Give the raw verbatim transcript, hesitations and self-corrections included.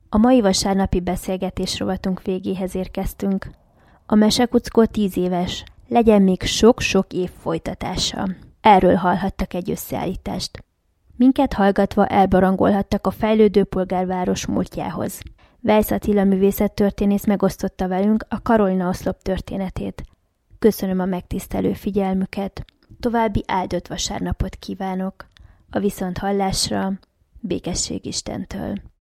A mai vasárnapi beszélgetés rovatunk végéhez érkeztünk. A Mesekuckó tíz éves, legyen még sok-sok év folytatása. Erről hallhattak egy összeállítást. Minket hallgatva elbarangolhattak a fejlődő polgárváros múltjához. Weisz Attila művészettörténész megosztotta velünk a Karolina oszlop történetét. Köszönöm a megtisztelő figyelmüket. További áldott vasárnapot kívánok. A viszonthallásra, békesség Istentől.